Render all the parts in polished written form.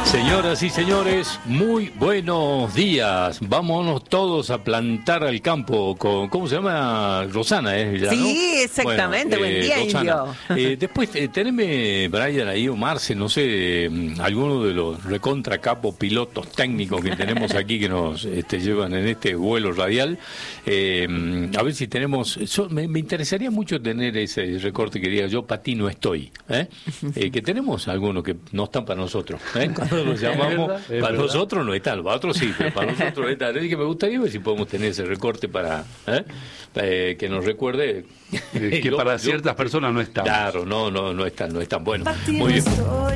Señoras y señores, muy buenos días. Vámonos todos a plantar al campo con, ¿cómo se llama? Rosana, ¿no? Sí, exactamente. Bueno, buen día, Rosana. Indio. Después, teneme, Brian, ahí, o Marce, no sé, alguno de los recontra capos pilotos técnicos que tenemos aquí que nos llevan en este vuelo radial. A ver si tenemos... me interesaría mucho tener ese recorte que diga yo para ti no estoy. Que tenemos algunos que no están para nosotros. Cuando los llamamos, para nosotros no están, para otros sí, pero para nosotros no están. Así que me gustaría ver si podemos tener ese recorte para que nos recuerde que para ciertas personas no están. Claro, no están. Bueno, muy bien.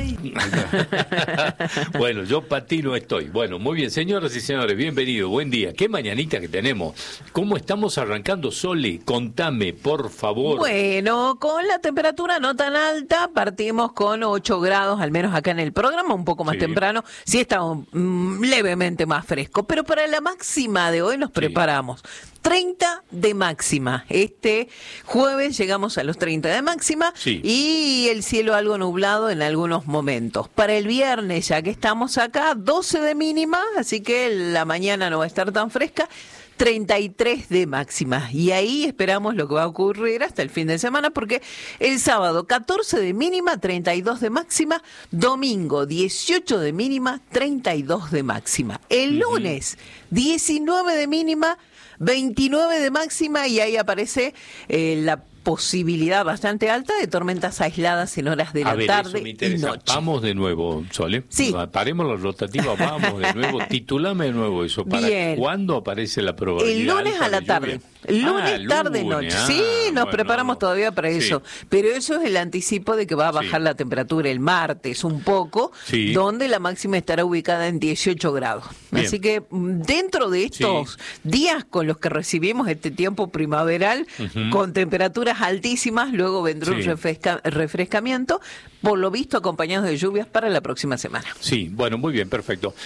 Bueno, yo para ti no estoy. Bueno, muy bien, señoras y señores, bienvenidos, buen día. Qué mañanita que tenemos. ¿Cómo estamos arrancando, Sole? Contame, por favor. Bueno, con la temperatura no tan alta, partimos con 8 grados, al menos acá en el programa, un poco más temprano. Sí está levemente más fresco, pero para la máxima de hoy nos preparamos. 30 de máxima. Este jueves llegamos a los 30 de máxima y el cielo algo nublado en algunos momentos. Para el viernes, ya que estamos acá, 12 de mínima, así que la mañana no va a estar tan fresca. 33 de máxima. Y ahí esperamos lo que va a ocurrir hasta el fin de semana, porque el sábado 14 de mínima, 32 de máxima, domingo 18 de mínima, 32 de máxima. El lunes 19 de mínima, 29 de máxima, y ahí aparece la posibilidad bastante alta de tormentas aisladas en horas de la tarde y noche. Vamos de nuevo, Sole. Sí. Paremos la rotativa, vamos de nuevo. Titulame de nuevo eso. ¿Para cuándo aparece la probabilidad? El lunes a la tarde. Lunes, tarde, noche. Sí, nos preparamos todavía para eso. Pero eso es el anticipo de que va a bajar la temperatura el martes un poco, donde la máxima estará ubicada en 18 grados. Bien. Así que dentro de estos días con los que recibimos este tiempo primaveral, con temperaturas altísimas, luego vendrá un refrescamiento, por lo visto acompañados de lluvias para la próxima semana. Sí, bueno, muy bien, perfecto.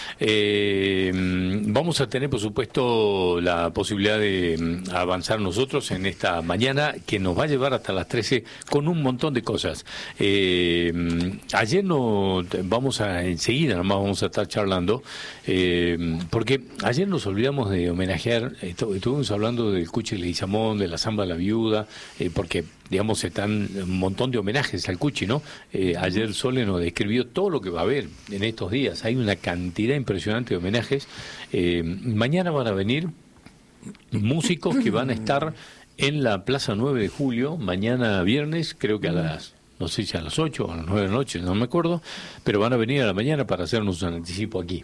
Vamos a tener, por supuesto, la posibilidad de avanzar nosotros en esta mañana que nos va a llevar hasta las 13 con un montón de cosas. Ayer enseguida nomás vamos a estar charlando, porque ayer nos olvidamos de homenajear, estuvimos hablando del Cuchi Leguizamón, de la Zamba de la Viuda, porque digamos están un montón de homenajes al Cuchi, ¿no? Ayer Sole nos describió todo lo que va a haber en estos días. Hay una cantidad impresionante de homenajes. Mañana van a venir músicos que van a estar en la Plaza 9 de Julio, mañana viernes, creo que no sé si a las 8 o a las 9 de la noche, no me acuerdo, pero van a venir a la mañana para hacernos un anticipo aquí.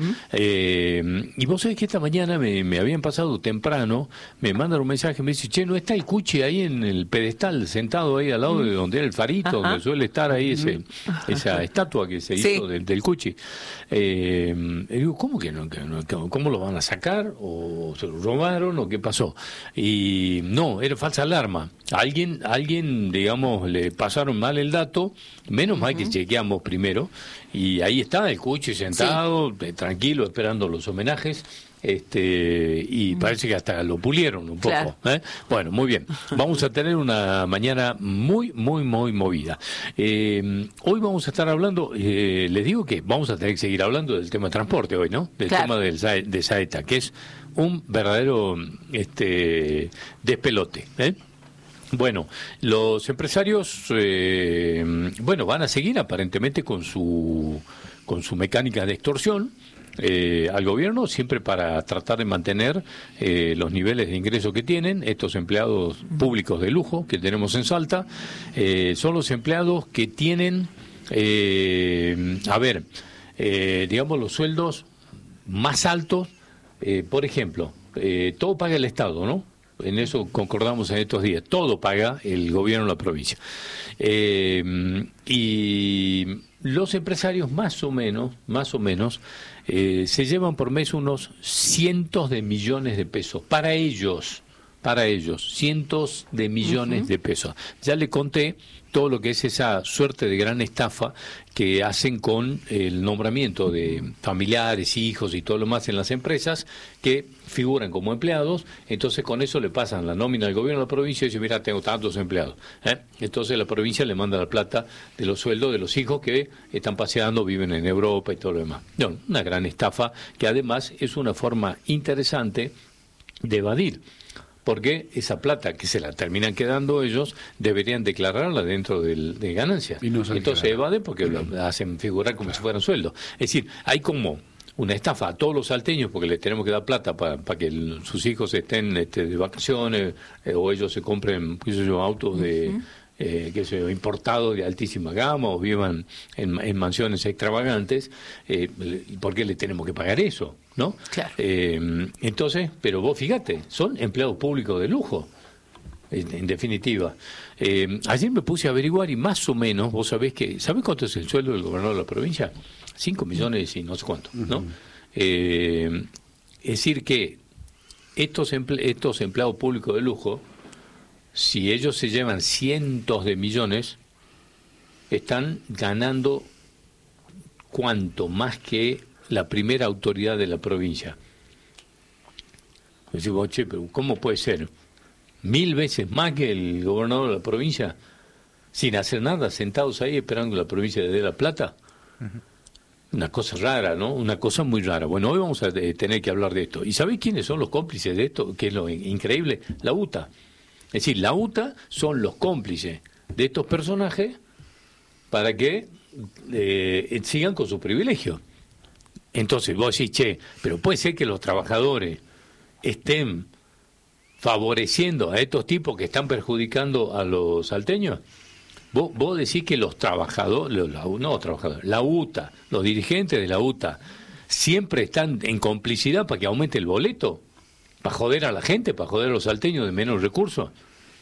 Y vos sabés que esta mañana me habían pasado temprano, me mandan un mensaje, me dice, che, ¿no está el Cuchi ahí en el pedestal, sentado ahí al lado de donde era el farito, donde suele estar ahí esa estatua que se hizo del Cuchi? Y digo, ¿cómo que no? ¿Cómo lo van a sacar? ¿O se lo robaron? ¿O qué pasó? Y no, era falsa alarma. Alguien, digamos, le pasaron mal el dato, menos mal que chequeamos primero, y ahí está el Cuchi sentado, tranquilo, esperando los homenajes, y parece que hasta lo pulieron un poco. Bueno, muy bien. Vamos a tener una mañana muy, muy, muy movida. Hoy vamos a estar hablando, les digo que vamos a tener que seguir hablando del tema de transporte hoy, ¿no? Del tema de Saeta, que es un verdadero despelote, Bueno, los empresarios van a seguir aparentemente con su mecánica de extorsión al gobierno, siempre para tratar de mantener los niveles de ingreso que tienen. Estos empleados públicos de lujo que tenemos en Salta son los empleados que tienen, digamos, los sueldos más altos. Por ejemplo, todo paga el Estado, ¿no? En eso concordamos en estos días. Todo paga el gobierno de la provincia. Y los empresarios más o menos, se llevan por mes unos cientos de millones de pesos para ellos, para ellos, cientos de millones de pesos. Ya le conté todo lo que es esa suerte de gran estafa que hacen con el nombramiento de familiares, hijos y todo lo más en las empresas que figuran como empleados. Entonces con eso le pasan la nómina al gobierno de la provincia y dice, mira, tengo tantos empleados. Entonces la provincia le manda la plata de los sueldos de los hijos que están paseando, viven en Europa y todo lo demás. No, una gran estafa que además es una forma interesante de evadir. Porque esa plata que se la terminan quedando ellos deberían declararla dentro de ganancias. Entonces evaden porque lo hacen figurar como si fueran sueldos. Es decir, hay como una estafa a todos los salteños porque les tenemos que dar plata para que sus hijos estén de vacaciones o ellos se compren, qué sé yo, autos de importados de altísima gama o vivan en mansiones extravagantes. ¿Por qué le tenemos que pagar eso? ¿No? Claro. Entonces, pero vos fíjate, son empleados públicos de lujo, en definitiva. Ayer me puse a averiguar y más o menos, vos sabés cuánto es el sueldo del gobernador de la provincia? 5 millones y no sé cuánto, ¿no? Es decir que estos empleados públicos de lujo, si ellos se llevan cientos de millones, están ganando cuánto más que la primera autoridad de la provincia. Decimos, che, pero ¿cómo puede ser? 1000 veces más que el gobernador de la provincia, sin hacer nada, sentados ahí esperando que la provincia le dé la plata. Una cosa rara, ¿no? Una cosa muy rara. Bueno, hoy vamos a tener que hablar de esto. ¿Y sabéis quiénes son los cómplices de esto? Que es lo increíble. La UTA. Es decir, la UTA son los cómplices de estos personajes para que sigan con sus privilegios. Entonces vos decís, che, pero puede ser que los trabajadores estén favoreciendo a estos tipos que están perjudicando a los salteños. Vos decís que los trabajadores, la UTA, los dirigentes de la UTA, siempre están en complicidad para que aumente el boleto, para joder a la gente, para joder a los salteños de menos recursos.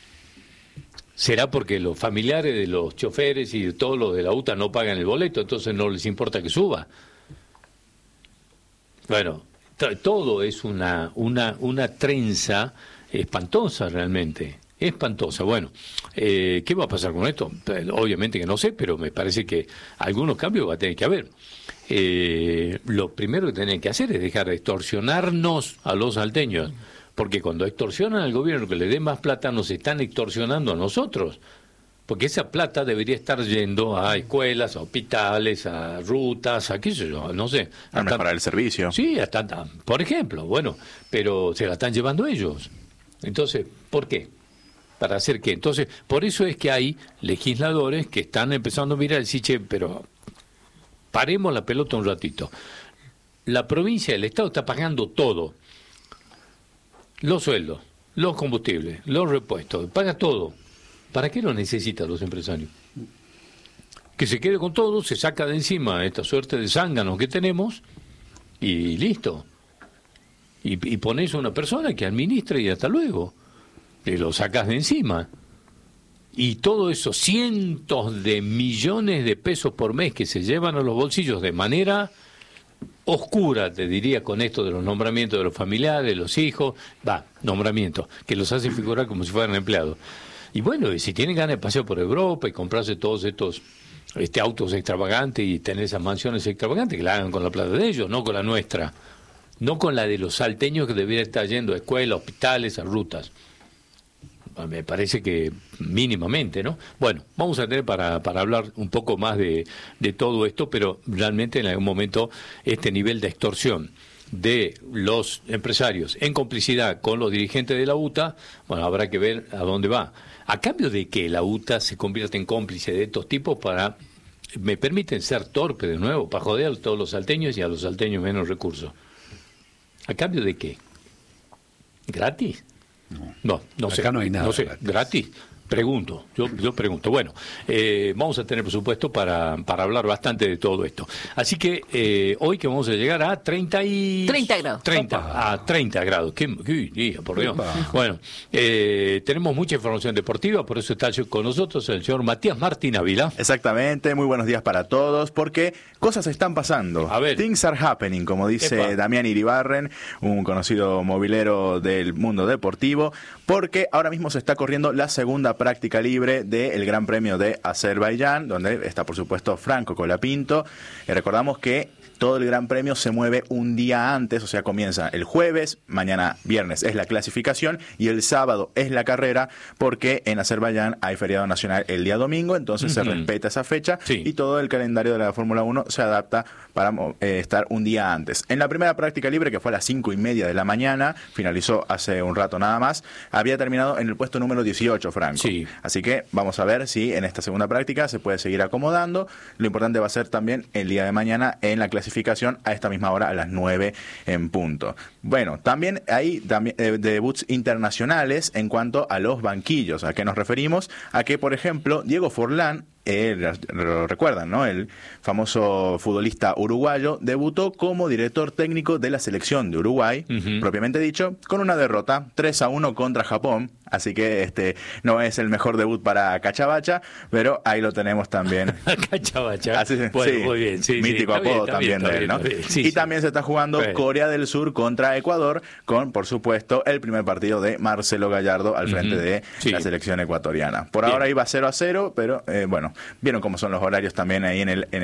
¿Será porque los familiares de los choferes y todos los de la UTA no pagan el boleto, entonces no les importa que suba? Bueno, todo es una trenza espantosa realmente, espantosa. Bueno, ¿qué va a pasar con esto? Obviamente que no sé, pero me parece que algunos cambios va a tener que haber. Lo primero que tienen que hacer es dejar de extorsionarnos a los salteños, porque cuando extorsionan al gobierno que le dé más plata, nos están extorsionando a nosotros. Porque esa plata debería estar yendo a escuelas, a hospitales, a rutas, a qué sé yo, no sé. A mejorar el servicio. Sí, por ejemplo, bueno, pero se la están llevando ellos. Entonces, ¿por qué? ¿Para hacer qué? Entonces, por eso es que hay legisladores que están empezando a mirar y decir, che, pero paremos la pelota un ratito. La provincia, el Estado está pagando todo. Los sueldos, los combustibles, los repuestos, paga todo. ¿Para qué lo necesitan los empresarios? Que se quede con todo, se saca de encima esta suerte de zánganos que tenemos y listo. Y pones a una persona que administre y hasta luego. Te lo sacas de encima. Y todos esos cientos de millones de pesos por mes que se llevan a los bolsillos de manera oscura, te diría, con esto de los nombramientos de los familiares, de los hijos, nombramientos, que los hacen figurar como si fueran empleados. Y bueno, y si tienen ganas de pasear por Europa y comprarse todos estos autos extravagantes y tener esas mansiones extravagantes, que la hagan con la plata de ellos, no con la nuestra, no con la de los salteños que deberían estar yendo a escuelas, hospitales, a rutas. Me parece que mínimamente, ¿no? Bueno, vamos a tener para hablar un poco más de todo esto, pero realmente en algún momento este nivel de extorsión de los empresarios en complicidad con los dirigentes de la UTA, bueno, habrá que ver a dónde va. A cambio de que la UTA se convierta en cómplice de estos tipos para, me permiten ser torpe de nuevo, para joder a todos los salteños y a los salteños menos recursos. ¿A cambio de qué? ¿Gratis? No sé. Acá no hay nada. No sé, gratis. Yo pregunto. Bueno, vamos a tener presupuesto para hablar bastante de todo esto. Así que hoy que vamos a llegar a 30 grados. 30 grados. ¿Qué día, por Dios? Bueno, tenemos mucha información deportiva, por eso está con nosotros el señor Matías Martín Ávila. Exactamente, muy buenos días para todos, porque cosas están pasando. A ver. Things are happening, como dice Damián Iribarren, un conocido movilero del mundo deportivo, porque ahora mismo se está corriendo la segunda práctica libre del Gran Premio de Azerbaiyán, donde está por supuesto Franco Colapinto. Recordamos que todo el Gran Premio se mueve un día antes, o sea, comienza el jueves, mañana viernes es la clasificación y el sábado es la carrera, porque en Azerbaiyán hay feriado nacional el día domingo, entonces se respeta esa fecha y todo el calendario de la Fórmula 1 se adapta para estar un día antes. En la primera práctica libre, que fue a las 5:30 de la mañana, finalizó hace un rato nada más, había terminado en el puesto número 18, Franco. Sí. Así que vamos a ver si en esta segunda práctica se puede seguir acomodando. Lo importante va a ser también el día de mañana en la clasificación a esta misma hora, a las 9 en punto. Bueno, también hay debuts internacionales en cuanto a los banquillos. ¿A qué nos referimos? A que, por ejemplo, Diego Forlán, lo recuerdan, ¿no? El famoso futbolista uruguayo debutó como director técnico de la selección de Uruguay, propiamente dicho, con una derrota 3-1 contra Japón. Así que no es el mejor debut para Cachabacha, pero ahí lo tenemos también. Cachabacha. Bueno, sí, muy bien. Sí, mítico apodo también de él, ¿no? Y también se está jugando Corea del Sur contra Ecuador, con, por supuesto, el primer partido de Marcelo Gallardo al frente de la selección ecuatoriana. Por ahora iba 0-0, pero bueno, vieron cómo son los horarios también ahí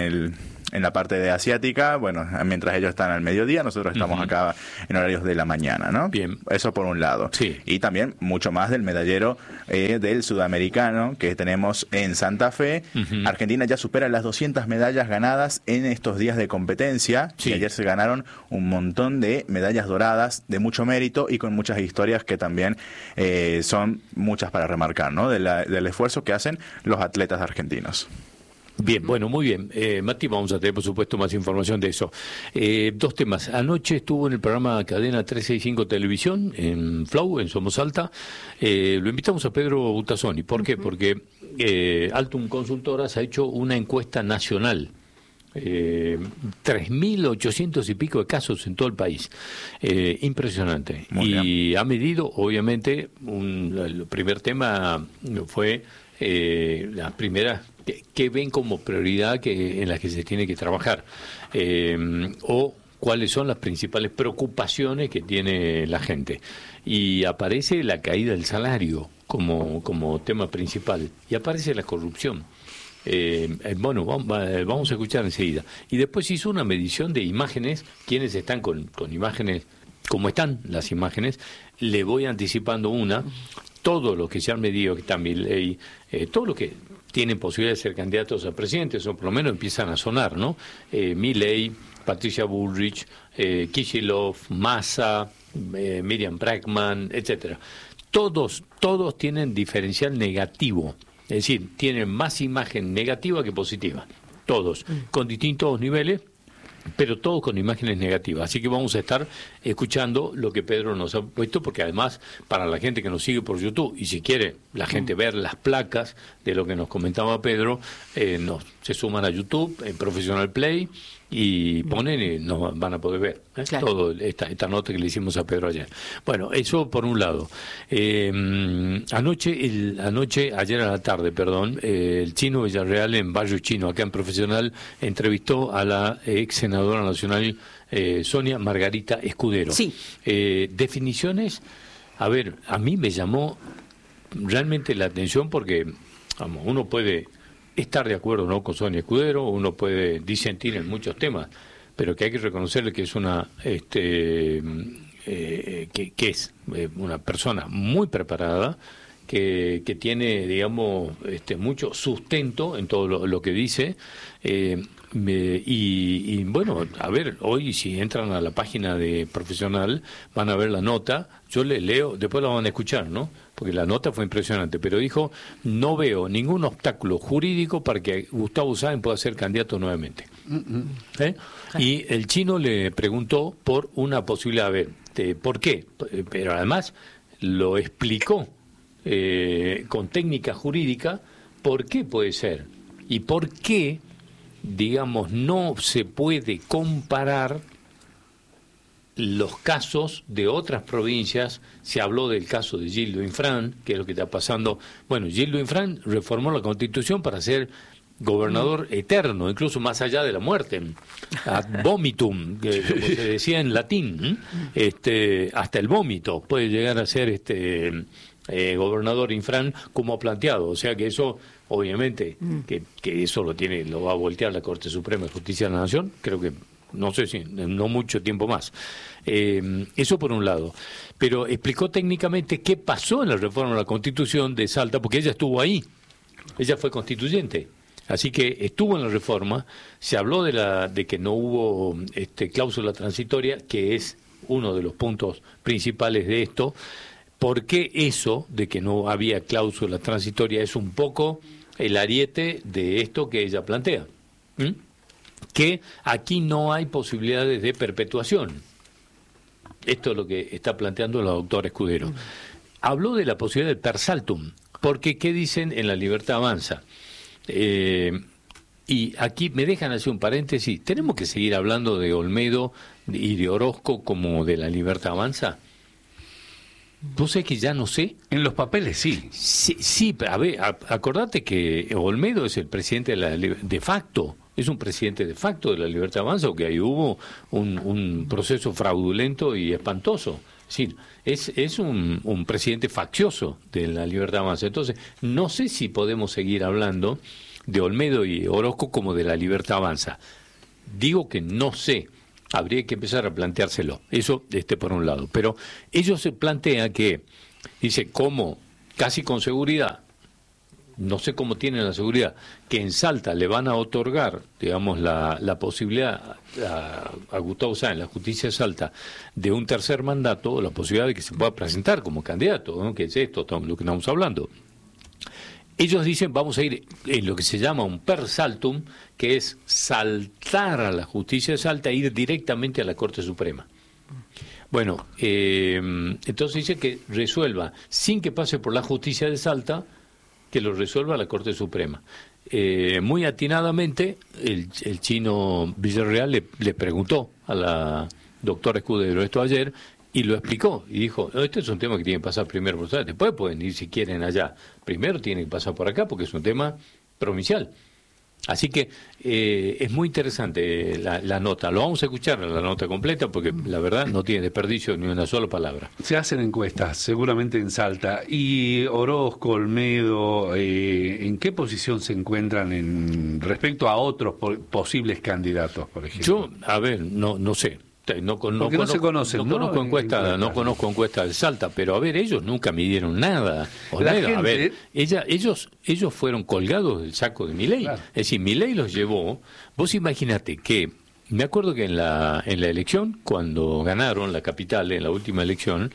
en la parte de asiática. Bueno, mientras ellos están al mediodía, nosotros estamos acá en horarios de la mañana, ¿no? Bien. Eso por un lado. Sí. Y también mucho más del medallero del sudamericano que tenemos en Santa Fe. Argentina ya supera las 200 medallas ganadas en estos días de competencia. Sí. Y ayer se ganaron un montón de medallas doradas de mucho mérito y con muchas historias que también son muchas para remarcar, ¿no? Del esfuerzo que hacen los atletas argentinos. Bien, bueno, muy bien. Mati, vamos a tener, por supuesto, más información de eso. Dos temas. Anoche estuvo en el programa Cadena 365 Televisión, en Flow, en Somos Alta. Lo invitamos a Pedro Butazzoni. ¿Por qué? Porque Altum Consultoras ha hecho una encuesta nacional. 3.800 y pico de casos en todo el país. Impresionante. Y ha medido, obviamente, el primer tema fue las primeras que ven como prioridad en las que se tiene que trabajar, o cuáles son las principales preocupaciones que tiene la gente. Y aparece la caída del salario como tema principal, y aparece la corrupción. Bueno, vamos a escuchar enseguida. Y después hizo una medición de imágenes, quienes están con imágenes, como están las imágenes. Le voy anticipando todo lo que se han medido, que también todo lo que tienen posibilidad de ser candidatos a presidentes, o por lo menos empiezan a sonar, ¿no? Milei, Patricia Bullrich, Kicillof, Massa, Miriam Bregman, etcétera. Todos tienen diferencial negativo, es decir, tienen más imagen negativa que positiva, todos, con distintos niveles, pero todos con imágenes negativas. Así que vamos a estar escuchando lo que Pedro nos ha puesto, porque además, para la gente que nos sigue por YouTube, y si quiere la gente ver las placas de lo que nos comentaba Pedro, se suman a YouTube, en Professional Play, y ponen y nos van a poder ver claro. todo esta nota que le hicimos a Pedro ayer. Bueno, eso por un lado. Ayer a la tarde, el Chino Villarreal, en Barrio Chino, acá en Profesional, entrevistó a la ex senadora nacional Sonia Margarita Escudero. Sí. Definiciones, a mí me llamó realmente la atención, porque uno puede estar de acuerdo, ¿no?, con Sonia Escudero, uno puede disentir en muchos temas, pero que hay que reconocerle que es que es una persona muy preparada, que tiene, digamos, mucho sustento en todo lo que dice. Y bueno, hoy si entran a la página de Profesional van a ver la nota. Yo le leo, después la van a escuchar, ¿no? Porque la nota fue impresionante, pero dijo: no veo ningún obstáculo jurídico para que Gustavo Sáenz pueda ser candidato nuevamente. Y el Chino le preguntó por una posibilidad, ¿por qué? Pero además lo explicó con técnica jurídica, ¿por qué puede ser? ¿Y por qué, digamos, no se puede comparar los casos de otras provincias? Se habló del caso de Gildo Infran, que es lo que está pasando. Bueno, Gildo Infran reformó la Constitución para ser gobernador eterno, incluso más allá de la muerte, ad vomitum, como se decía en latín, hasta el vómito puede llegar a ser gobernador Infran, como ha planteado. O sea que eso, obviamente, que eso lo va a voltear la Corte Suprema de Justicia de la Nación, creo que no sé si no mucho tiempo más. Eso por un lado. Pero explicó técnicamente qué pasó en la reforma de la Constitución de Salta, porque ella estuvo ahí, ella fue constituyente. Así que estuvo en la reforma, se habló de que no hubo cláusula transitoria, que es uno de los puntos principales de esto. ¿Por qué eso de que no había cláusula transitoria es un poco el ariete de esto que ella plantea? Que aquí no hay posibilidades de perpetuación. Esto es lo que está planteando la doctora Escudero. Habló de la posibilidad del per saltum, porque ¿qué dicen en La Libertad Avanza? Y aquí me dejan hacer un paréntesis. ¿Tenemos que seguir hablando de Olmedo y de Orozco como de La Libertad Avanza? ¿Vos sabés que ya no sé? En los papeles sí. Sí, pero a ver, acordate que Olmedo es el presidente de facto. Es un presidente de facto de La Libertad Avanza, o que ahí hubo un proceso fraudulento y espantoso. Es decir, es un presidente faccioso de La Libertad Avanza. Entonces, no sé si podemos seguir hablando de Olmedo y Orozco como de La Libertad Avanza. Digo que no sé. Habría que empezar a planteárselo. Eso por un lado. Pero ellos se plantean que, dice, como casi con seguridad, no sé cómo tienen la seguridad, que en Salta le van a otorgar, digamos, la posibilidad a Gustavo Sáenz, la justicia de Salta, de un tercer mandato, la posibilidad de que se pueda presentar como candidato, ¿no? Que es esto, lo que estamos hablando. Ellos dicen, vamos a ir en lo que se llama un per saltum, que es saltar a la justicia de Salta e ir directamente a la Corte Suprema. Bueno, entonces dice que resuelva, sin que pase por la justicia de Salta, que lo resuelva la Corte Suprema. Muy atinadamente, el chino Villarreal le preguntó a la doctora Escudero esto ayer, y lo explicó, y dijo, este es un tema que tiene que pasar primero por Salta, después pueden ir si quieren allá, primero tienen que pasar por acá porque es un tema provincial. Así que es muy interesante la nota. Lo vamos a escuchar, la nota completa, porque la verdad no tiene desperdicio ni una sola palabra. Se hacen encuestas, seguramente en Salta. ¿Y Orozco, Olmedo, en qué posición se encuentran respecto a otros posibles candidatos, por ejemplo? Yo, a ver, no sé. No se conocen, no conozco encuestas de Salta, pero a ver, ellos nunca midieron nada. A ver, ellos fueron colgados del saco de Milei. Claro. Es decir, Milei los llevó. Vos imaginate que, me acuerdo que en la elección, cuando ganaron la capital en la última elección,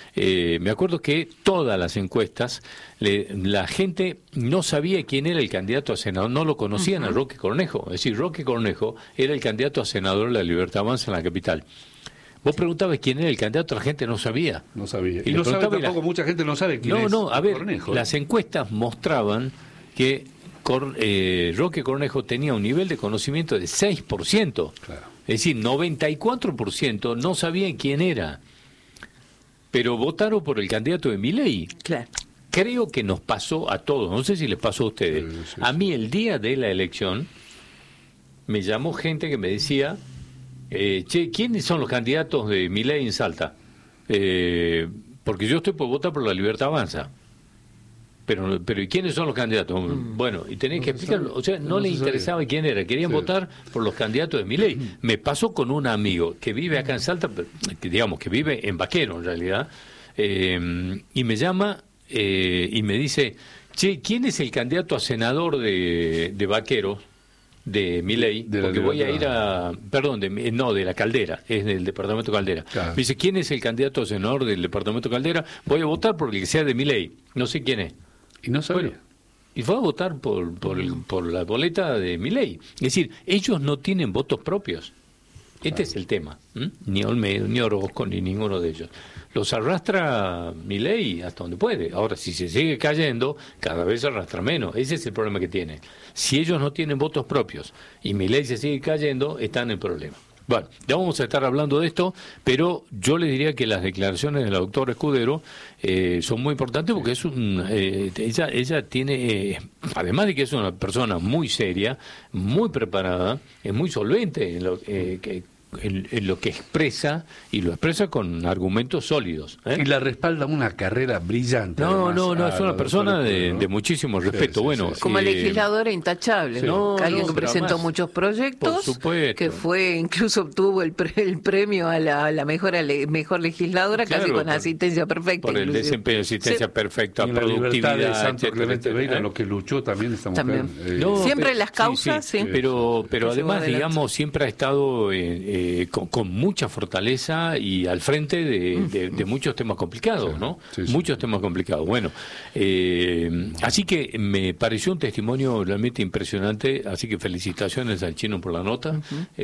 me acuerdo que todas las encuestas, la gente no sabía quién era el candidato a senador, no lo conocían a Roque Cornejo. Es decir, Roque Cornejo era el candidato a senador de La Libertad Avanza en la capital. Vos preguntabas quién era el candidato, la gente no sabía. No sabía. Y no sabe tampoco, mucha gente no sabe quién es Cornejo. Las encuestas mostraban que Roque Cornejo tenía un nivel de conocimiento de 6%. Claro. Es decir, 94% no sabían quién era. Pero votaron por el candidato de Milei. Claro. Creo que nos pasó a todos, no sé si les pasó a ustedes. Sí. A mí el día de la elección me llamó gente que me decía, ¿quiénes son los candidatos de Milei en Salta? Porque yo estoy por votar por La Libertad Avanza. Pero ¿y quiénes son los candidatos? Bueno, y tenéis que explicarlo. O sea, no le interesaba quién era. Querían votar por los candidatos de Milei. Me pasó con un amigo que vive acá en Salta, que vive en Vaquero en realidad, y me llama y me dice, ¿quién es el candidato a senador de Vaquero? De Milei, porque voy a ir de la Caldera, es del departamento Caldera. Claro. Me dice, ¿quién es el candidato a senador del departamento Caldera? Voy a votar por el que sea de Milei. No sé quién es. Y no sabía. Bueno, y fue a votar por la boleta de Milei. Es decir, ellos no tienen votos propios. Este es el tema. Ni Olmedo, ni Orozco, ni ninguno de ellos. Los arrastra Milei hasta donde puede. Ahora, si se sigue cayendo, cada vez arrastra menos. Ese es el problema que tiene. Si ellos no tienen votos propios y Milei se sigue cayendo, están en problema. Bueno, ya vamos a estar hablando de esto, pero yo le diría que las declaraciones de la doctora Escudero son muy importantes porque es ella tiene, además de que es una persona muy seria, muy preparada, es muy solvente en lo que expresa, y lo expresa con argumentos sólidos. Y la respalda una carrera brillante. No, es una persona de muchísimo respeto. Como legisladora intachable, alguien que presentó además, muchos proyectos, que incluso obtuvo el premio a la mejor legisladora, casi con asistencia perfecta. Por el desempeño, asistencia perfecta, y productividad, de Santo Clemente Beira, lo que luchó también esta mujer. Siempre las causas, pero además, digamos, siempre ha estado con mucha fortaleza y al frente de muchos temas complicados, ¿no? Muchos temas complicados. Bueno, así que me pareció un testimonio realmente impresionante, así que felicitaciones al Chino por la nota.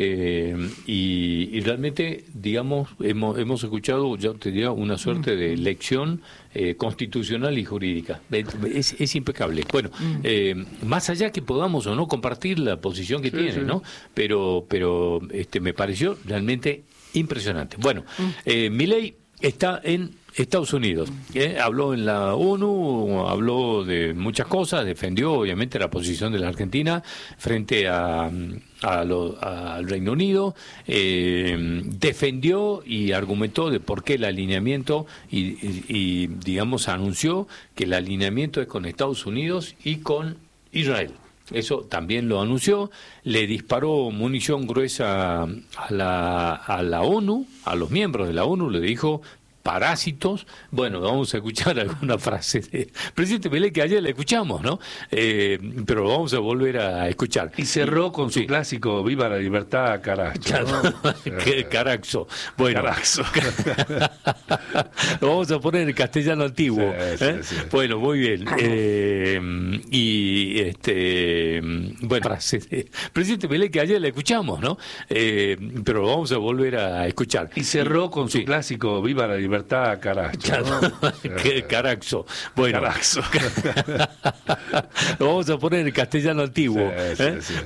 Y realmente, digamos, hemos escuchado, ya te diría, una suerte de lección constitucional y jurídica. Es impecable. Bueno, más allá que podamos o no compartir la posición que tiene, ¿no? Pero me pareció realmente impresionante. Bueno, Milei está en Estados Unidos, habló en la ONU, habló de muchas cosas, defendió obviamente la posición de la Argentina frente al Reino Unido, defendió y argumentó de por qué el alineamiento y digamos anunció que el alineamiento es con Estados Unidos y con Israel. Eso también lo anunció, le disparó munición gruesa a la ONU, a los miembros de la ONU, le dijo parásitos. Bueno, vamos a escuchar alguna frase del presidente Milei que ayer la escuchamos, ¿no? Pero vamos a volver a escuchar. Y cerró con su clásico "Viva la libertad, carajo". Caraxo. Bueno, Caraxo. Lo vamos a poner en castellano antiguo. Sí. Bueno, muy bien. Bueno, frase del presidente Milei que ayer la escuchamos, ¿no? Pero vamos a volver a escuchar. Y cerró con su clásico "Viva la libertad, carajo". Caraxo. Bueno, Caraxo. lo vamos a poner en castellano antiguo.